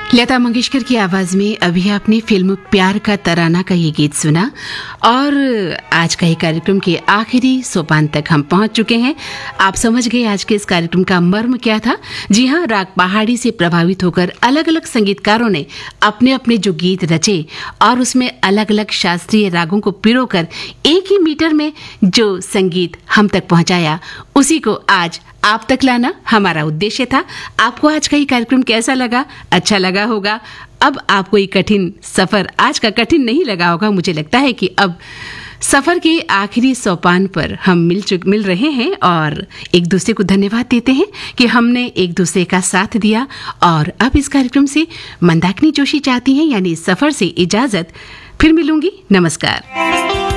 लता मंगेशकर की आवाज में अभी आपने फिल्म प्यार का तराना का ये गीत सुना और आज का ये कार्यक्रम के आखिरी सोपान तक हम पहुंच चुके हैं। आप समझ गए आज के इस कार्यक्रम का मर्म क्या था। जी हां, राग पहाड़ी से प्रभावित होकर अलग अलग संगीतकारों ने अपने अपने जो गीत रचे और उसमें अलग अलग शास्त्रीय रागों को पिरोकर एक ही मीटर में जो संगीत हम तक पहुंचाया, उसी को आज आप तक लाना हमारा उद्देश्य था। आपको आज का ये कार्यक्रम कैसा लगा? अच्छा लगा होगा। अब आपको ये कठिन सफर आज का कठिन नहीं लगा होगा। मुझे लगता है कि अब सफर के आखिरी सोपान पर हम मिल रहे हैं और एक दूसरे को धन्यवाद देते हैं कि हमने एक दूसरे का साथ दिया। और अब इस कार्यक्रम से मंदाकिनी जोशी चाहती हैं, यानी सफर से इजाजत। फिर मिलूंगी। नमस्कार।